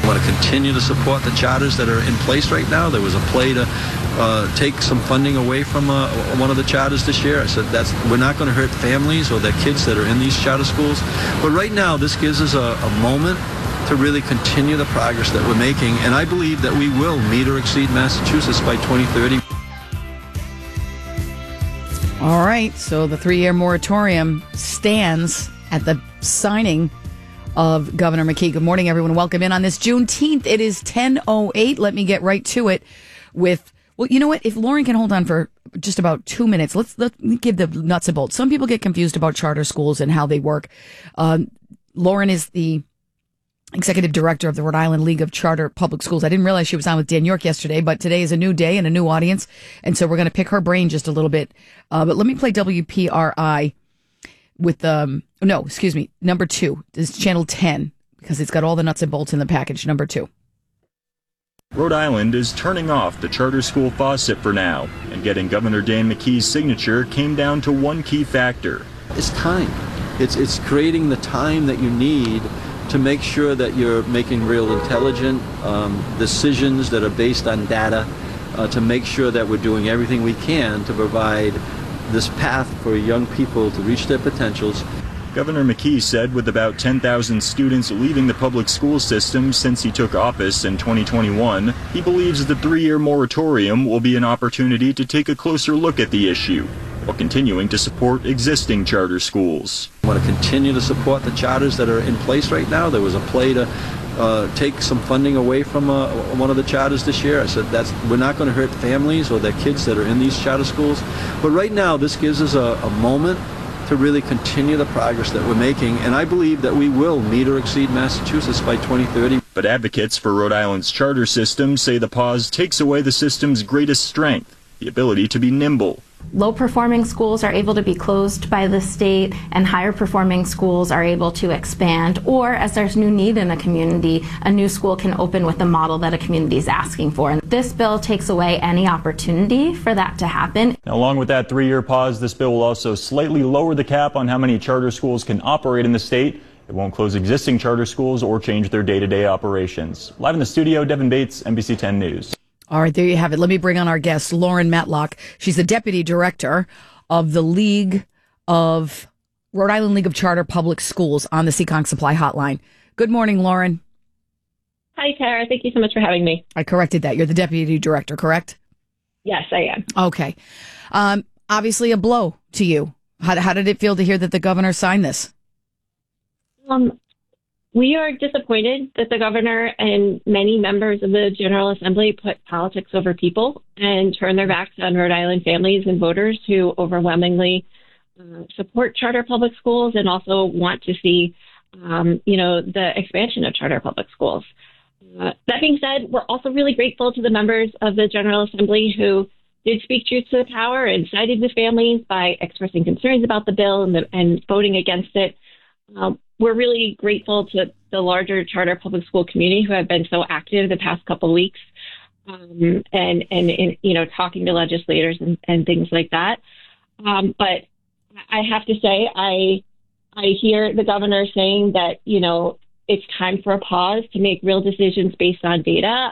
want to continue to support the charters that are in place right now. There was a play to take some funding away from one of the charters this year. I said we're not going to hurt families or their kids that are in these charter schools. But right now, this gives us a moment to really continue the progress that we're making, and I believe that we will meet or exceed Massachusetts by 2030. All right, so the 3-year moratorium stands at the signing of Governor McKee. Good morning, everyone. Welcome in on this Juneteenth. It is 10:08. Let me get right to it with, well, you know what? If Lauren can hold on for just about 2 minutes, let's give the nuts and bolts. Some people get confused about charter schools and how they work. Lauren is the executive director of the Rhode Island League of Charter Public Schools. I didn't realize she was on with Dan York yesterday, but today is a new day and a new audience. And so we're going to pick her brain just a little bit. But let me play WPRI with, number 2. This is channel 10 because it's got all the nuts and bolts in the package. Number 2. Rhode Island is turning off the charter school faucet for now, and getting Governor Dan McKee's signature came down to one key factor. It's time. It's creating the time that you need to make sure that you're making real intelligent decisions that are based on data, to make sure that we're doing everything we can to provide this path for young people to reach their potentials. Governor McKee said with about 10,000 students leaving the public school system since he took office in 2021, he believes the 3-year moratorium will be an opportunity to take a closer look at the issue, while continuing to support existing charter schools. I want to continue to support the charters that are in place right now. There was a play to take some funding away from one of the charters this year. I said we're not going to hurt families or their kids that are in these charter schools. But right now, this gives us a moment to really continue the progress that we're making, and I believe that we will meet or exceed Massachusetts by 2030. But advocates for Rhode Island's charter system say the pause takes away the system's greatest strength, the ability to be nimble. Low-performing schools are able to be closed by the state, and higher-performing schools are able to expand, or as there's new need in a community, a new school can open with the model that a community is asking for. And this bill takes away any opportunity for that to happen. Now, along with that 3-year pause, this bill will also slightly lower the cap on how many charter schools can operate in the state. It won't close existing charter schools or change their day-to-day operations. Live in the studio, Devin Bates, NBC 10 News. All right, there you have it. Let me bring on our guest, Lauren Matlock. She's the deputy director of the Rhode Island League of Charter Public Schools on the Seekonk Supply Hotline. Good morning, Lauren. Hi, Tara. Thank you so much for having me. I corrected that. You're the deputy director, correct? Yes, I am. Okay. Obviously a blow to you. How did it feel to hear that the governor signed this? We are disappointed that the governor and many members of the General Assembly put politics over people and turn their backs on Rhode Island families and voters who overwhelmingly support charter public schools and also want to see, the expansion of charter public schools. That being said, we're also really grateful to the members of the General Assembly who did speak truth to the power and sided with families by expressing concerns about the bill and voting against it. We're really grateful to the larger charter public school community who have been so active the past couple of weeks, and talking to legislators and things like that. But I have to say, I hear the governor saying that, it's time for a pause to make real decisions based on data.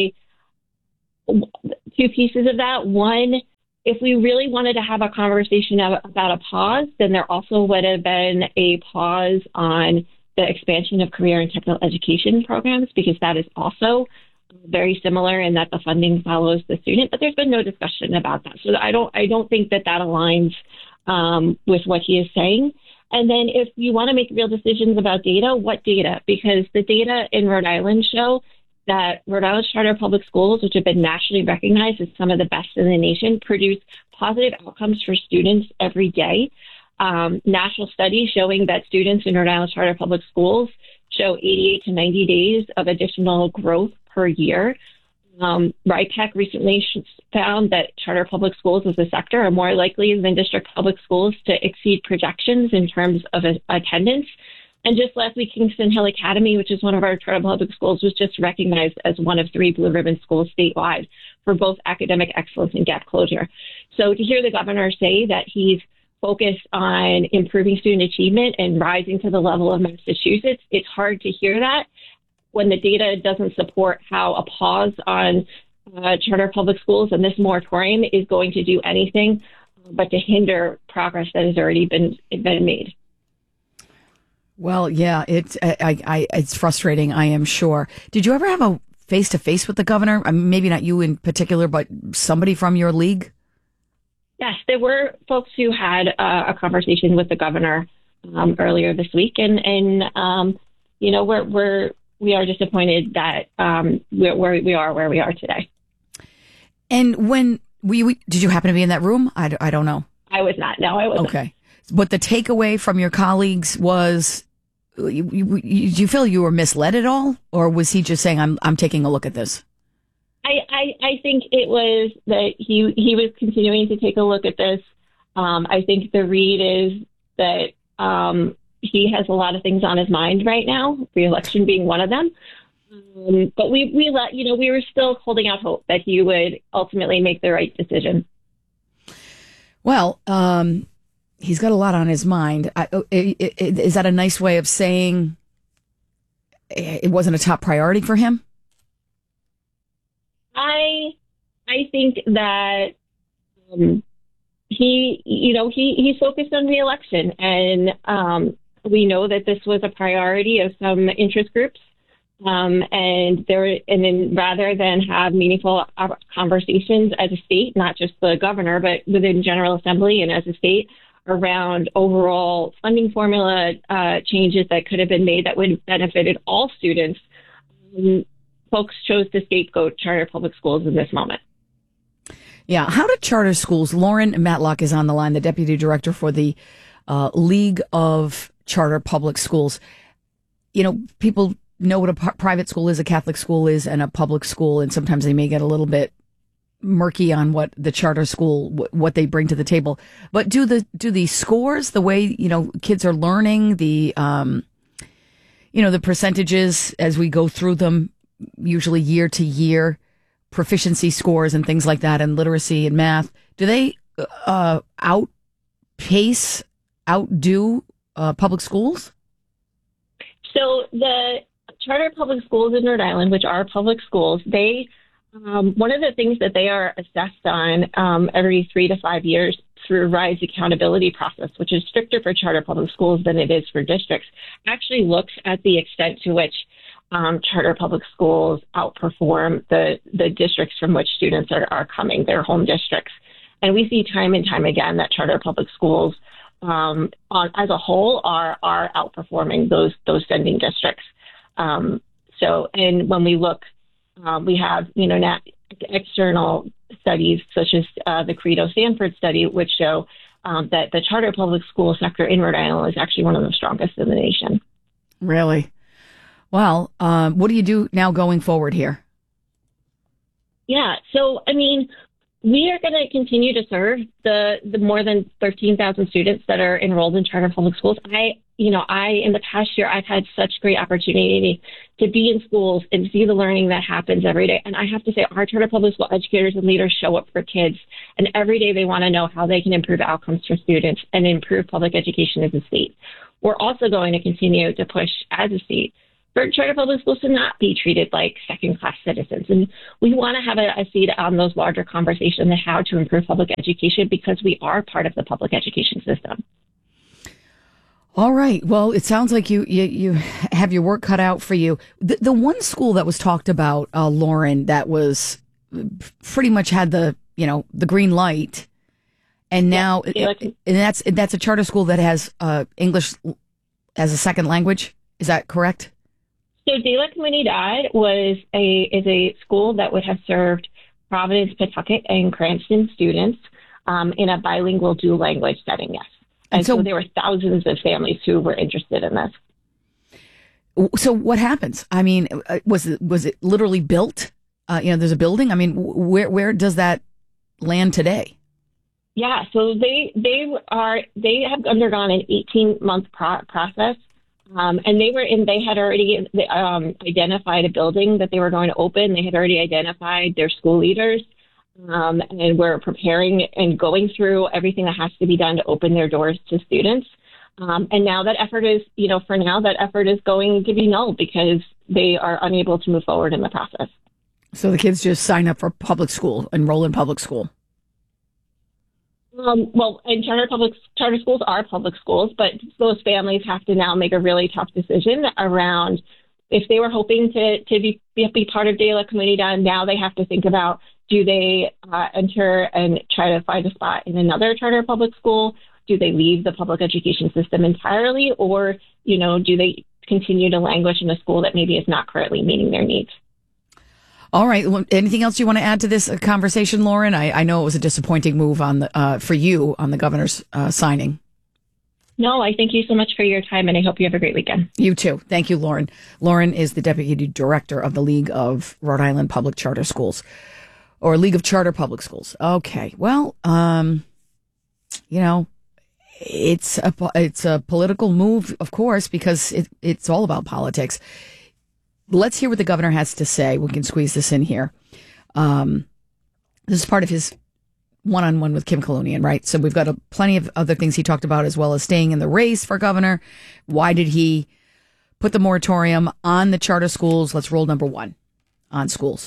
Two pieces of that. One, if we really wanted to have a conversation about a pause, then there also would have been a pause on the expansion of career and technical education programs, because that is also very similar in that the funding follows the student. But there's been no discussion about that. So I don't think that aligns with what he is saying. And then if you want to make real decisions about data, what data? Because the data in Rhode Island show that Rhode Island charter public schools, which have been nationally recognized as some of the best in the nation, produce positive outcomes for students every day. National studies showing that students in Rhode Island charter public schools show 88 to 90 days of additional growth per year. RIPEC recently found that charter public schools as a sector are more likely than district public schools to exceed projections in terms of attendance. And just last week, Kingston Hill Academy, which is one of our charter public schools, was just recognized as one of 3 Blue Ribbon schools statewide for both academic excellence and gap closure. So to hear the governor say that he's focused on improving student achievement and rising to the level of Massachusetts, it's hard to hear that when the data doesn't support how a pause on charter public schools and this moratorium is going to do anything but to hinder progress that has already been made. Well, yeah, it's frustrating, I am sure. Did you ever have a face-to-face with the governor? I mean, maybe not you in particular, but somebody from your league? Yes, there were folks who had a conversation with the governor earlier this week, and you know, we are disappointed that we are where we are today. And when did you happen to be in that room? I don't know. I was not. No, I wasn't. Okay. But the takeaway from your colleagues was, do you feel you were misled at all? Or was he just saying, I'm taking a look at this? I think it was that he was continuing to take a look at this. I think the read is that he has a lot of things on his mind right now, re-election being one of them. But we were still holding out hope that he would ultimately make the right decision. Well, he's got a lot on his mind. Is that a nice way of saying it wasn't a top priority for him? I think that he's focused on re-election, and we know that this was a priority of some interest groups. And then rather than have meaningful conversations as a state, not just the governor, but within General Assembly and as a state around overall funding formula changes that could have been made that would have benefited all students, folks chose to scapegoat charter public schools in this moment. Yeah. How do charter schools, Lauren Matlock is on the line, the deputy director for the League of Charter Public Schools. You know, people know what a private school is, a Catholic school is, and a public school, and sometimes they may get a little bit murky on what the charter school, what they bring to the table. But do the scores, the way, you know, kids are learning, the the percentages as we go through them, usually year to year, proficiency scores and things like that, and literacy and math, do they outdo public schools? So the charter public schools in Rhode Island, which are public schools, they one of the things that they are assessed on every 3 to 5 years through RISE accountability process, which is stricter for charter public schools than it is for districts, actually looks at the extent to which charter public schools outperform the districts from which students are coming, their home districts. And we see time and time again that charter public schools as a whole are outperforming those sending districts. And when we look, we have, external studies such as the Credo Sanford study, which show that the charter public school sector in Rhode Island is actually one of the strongest in the nation. Really? Well, what do you do now going forward here? Yeah. So, we are going to continue to serve the more than 13,000 students that are enrolled in charter public schools. In the past year, I've had such great opportunity to be in schools and see the learning that happens every day. And I have to say, our charter public school educators and leaders show up for kids. And every day they want to know how they can improve outcomes for students and improve public education as a state. We're also going to continue to push as a state for charter public schools to not be treated like second-class citizens. And we want to have a seat on those larger conversations on how to improve public education because we are part of the public education system. All right. Well, it sounds like you have your work cut out for you. The one school that was talked about, Lauren, that was pretty much had the green light, and now and that's a charter school that has English as a second language. Is that correct? So De La Comunidad is a school that would have served Providence, Pawtucket, and Cranston students in a bilingual dual language setting, yes. And so there were thousands of families who were interested in this. So what happens? Was it literally built? There's a building. Where does that land today? Yeah, so they have undergone an 18-month process. And they had already identified a building that they were going to open. They had already identified their school leaders, and were preparing and going through everything that has to be done to open their doors to students. And now that effort is, for now, that effort is going to be null because they are unable to move forward in the process. So the kids just sign up for public school, enroll in public school. And charter schools are public schools, but those families have to now make a really tough decision around if they were hoping to be part of De La Comunidad. Now they have to think about, do they enter and try to find a spot in another charter public school? Do they leave the public education system entirely, or do they continue to languish in a school that maybe is not currently meeting their needs? All right. Anything else you want to add to this conversation, Lauren? I know it was a disappointing move for you on the governor's signing. No, I thank you so much for your time, and I hope you have a great weekend. You too. Thank you, Lauren. Lauren is the deputy director of the League of Rhode Island Public Charter Schools, or League of Charter Public Schools. Okay. Well, it's a political move, of course, because it's all about politics. Let's hear what the governor has to say. We can squeeze this in here. This is part of his one-on-one with Kim Kalunian, right? So we've got plenty of other things he talked about, as well as staying in the race for governor. Why did he put the moratorium on the charter schools? Let's roll number one on schools.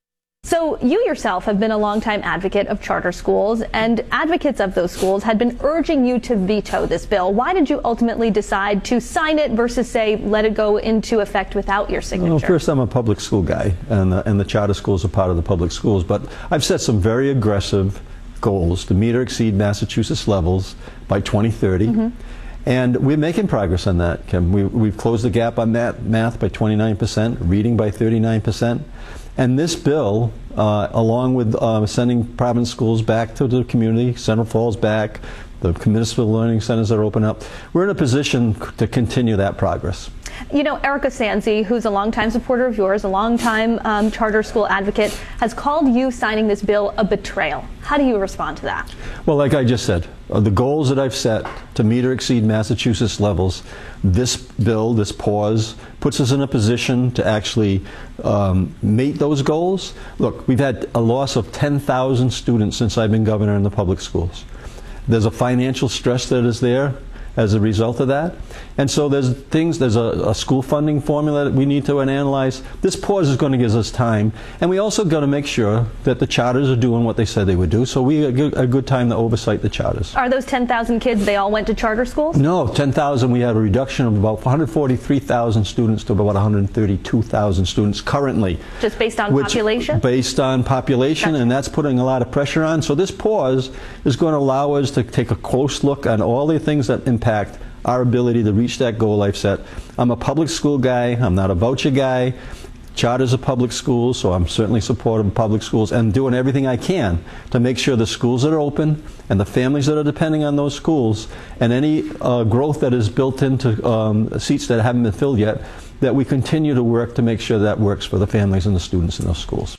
So you yourself have been a longtime advocate of charter schools, and advocates of those schools had been urging you to veto this bill. Why did you ultimately decide to sign it versus, say, let it go into effect without your signature? Well, first, I'm a public school guy, and the charter schools are part of the public schools. But I've set some very aggressive goals to meet or exceed Massachusetts levels by 2030. Mm-hmm. And we're making progress on that, Kim. We've closed the gap on math by 29%, reading by 39%. And this bill, along with sending Providence schools back to the community, Central Falls back, the municipal learning centers that are open up, we're in a position to continue that progress. Erica Sanzi, who's a longtime supporter of yours, a longtime charter school advocate, has called you signing this bill a betrayal. How do you respond to that? Well, like I just said, the goals that I've set to meet or exceed Massachusetts levels, this bill, this pause, puts us in a position to actually meet those goals. Look, we've had a loss of 10,000 students since I've been governor in the public schools. There's a financial stress that is there as a result of that. And so there's a school funding formula that we need to analyze. This pause is going to give us time. And we also got to make sure that the charters are doing what they said they would do. So we have a good time to oversight the charters. Are those 10,000 kids, they all went to charter schools? No, 10,000. We had a reduction of about 143,000 students to about 132,000 students currently. Just based on population? Based on population, Gotcha. And that's putting a lot of pressure on. So this pause is going to allow us to take a close look on all the things that impact our ability to reach that goal I've set. I'm a public school guy. I'm not a voucher guy. Charters are public schools, so I'm certainly supportive of public schools and doing everything I can to make sure the schools that are open and the families that are depending on those schools and any growth that is built into seats that haven't been filled yet, that we continue to work to make sure that works for the families and the students in those schools.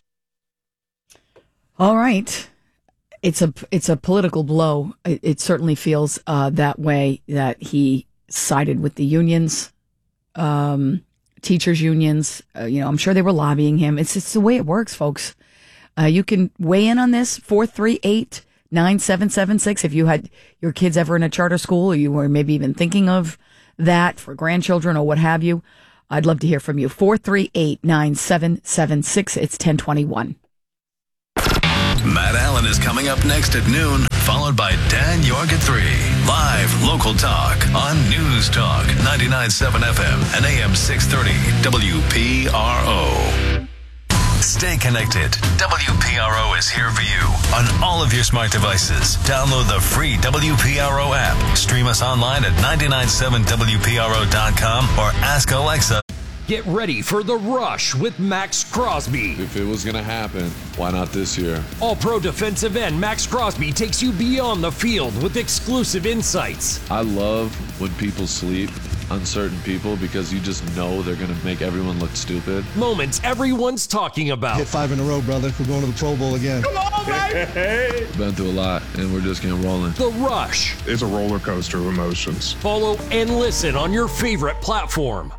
All right. It's a political blow. It certainly feels that way, that he sided with the unions, teachers' unions. I'm sure they were lobbying him. It's just the way it works, folks. You can weigh in on this, 438-9776. If you had your kids ever in a charter school, or you were maybe even thinking of that for grandchildren or what have you, I'd love to hear from you. 438-9776. It's 1021. Matt Allen is coming up next at noon, followed by Dan York at 3. Live local talk on News Talk 99.7 FM and AM 630 WPRO. Stay connected. WPRO is here for you on all of your smart devices. Download the free WPRO app. Stream us online at 997WPRO.com or ask Alexa. Get ready for The Rush with Max Crosby. If it was going to happen, why not this year? All-Pro defensive end Max Crosby takes you beyond the field with exclusive insights. I love when people sleep on certain people because you just know they're going to make everyone look stupid. Moments everyone's talking about. Hit 5 in a row, brother. We're going to the Pro Bowl again. Come on, baby! Been through a lot, and we're just getting rolling. The Rush. It's a roller coaster of emotions. Follow and listen on your favorite platform.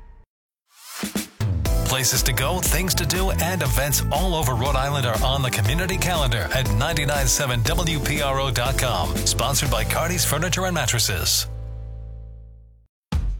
Places to go, things to do, and events all over Rhode Island are on the community calendar at 997WPRO.com. Sponsored by Cardi's Furniture and Mattresses.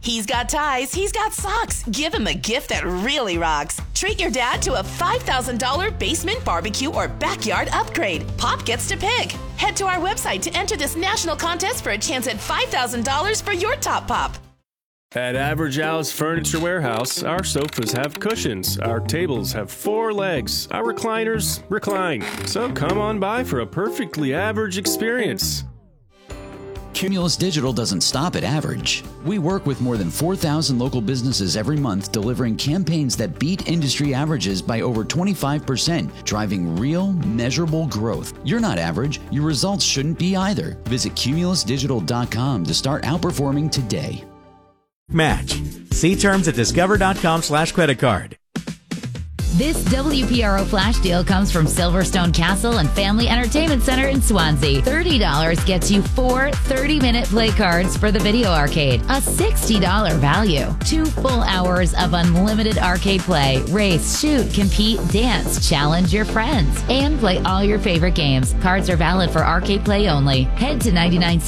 He's got ties, he's got socks. Give him a gift that really rocks. Treat your dad to a $5,000 basement barbecue or backyard upgrade. Pop gets to pick. Head to our website to enter this national contest for a chance at $5,000 for your top pop. At Average Al's Furniture Warehouse, our sofas have cushions, our tables have 4 legs, our recliners recline. So come on by for a perfectly average experience. Cumulus Digital doesn't stop at average. We work with more than 4,000 local businesses every month, delivering campaigns that beat industry averages by over 25%, driving real, measurable growth. You're not average. Your results shouldn't be either. Visit cumulusdigital.com to start outperforming today. Match. See terms at discover.com/credit card. This WPRO flash deal comes from Silverstone Castle and Family Entertainment Center in Swansea. $30 gets you 4 30-minute play cards for the video arcade. A $60 value. 2 full hours of unlimited arcade play. Race, shoot, compete, dance, challenge your friends, and play all your favorite games. Cards are valid for arcade play only. Head to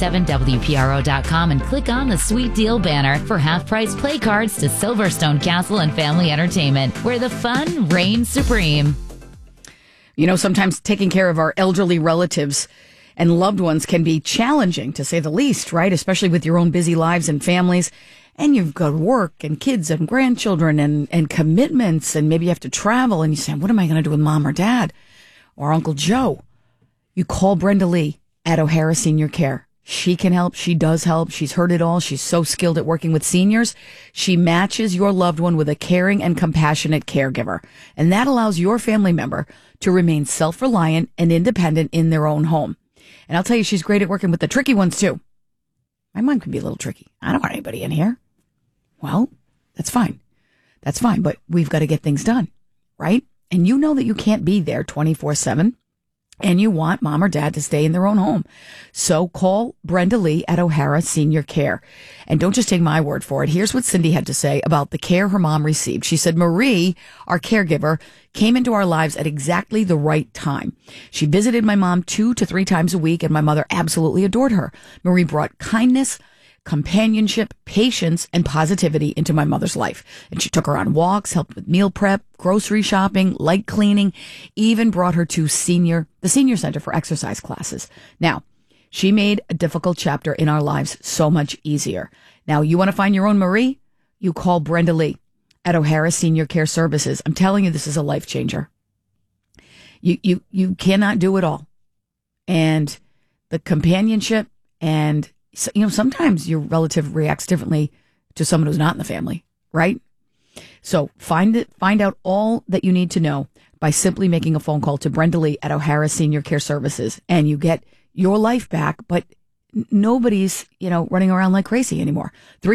997WPRO.com and click on the Sweet Deal banner for half-price play cards to Silverstone Castle and Family Entertainment, where the fun reigns supreme. You know, sometimes taking care of our elderly relatives and loved ones can be challenging, to say the least, right? Especially with your own busy lives and families. And you've got work and kids and grandchildren and commitments, and maybe you have to travel, and you say, what am I going to do with mom or dad or Uncle Joe? You call Brenda Lee at O'Hara Senior Care. She can help. She does help. She's heard it all. She's so skilled at working with seniors. She matches your loved one with a caring and compassionate caregiver. And that allows your family member to remain self-reliant and independent in their own home. And I'll tell you, she's great at working with the tricky ones too. My mom can be a little tricky. I don't want anybody in here. Well, that's fine. That's fine. But we've got to get things done, right? And you know that you can't be there 24/7. And you want mom or dad to stay in their own home. So call Brenda Lee at O'Hara Senior Care. And don't just take my word for it. Here's what Cindy had to say about the care her mom received. She said, Marie, our caregiver, came into our lives at exactly the right time. She visited my mom 2 to 3 times a week, and my mother absolutely adored her. Marie brought kindness, companionship, patience, and positivity into my mother's life. And she took her on walks, helped with meal prep, grocery shopping, light cleaning, even brought her to the senior center for exercise classes. Now, she made a difficult chapter in our lives so much easier. Now, you want to find your own Marie? You call Brenda Lee at O'Hara Senior Care Services. I'm telling you, this is a life changer. You cannot do it all. And the companionship and so, you know, sometimes your relative reacts differently to someone who's not in the family, right? So find out all that you need to know by simply making a phone call to Brenda Lee at O'Hara Senior Care Services, and you get your life back, but nobody's, running around like crazy anymore.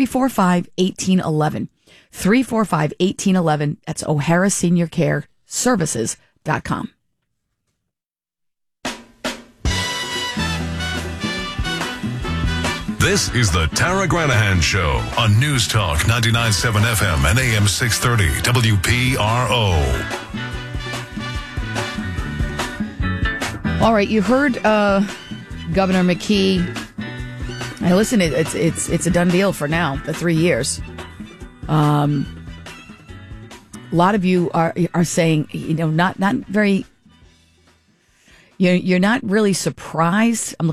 345-1811. 345-1811. That's O'Hara Senior Care Services.com. This is the Tara Granahan Show on News Talk 99.7 FM and AM 630 WPRO. All right, you heard Governor McKee. Hey, listen, it's a done deal for now. The 3 years. A lot of you are saying, not very. You're not really surprised. I'm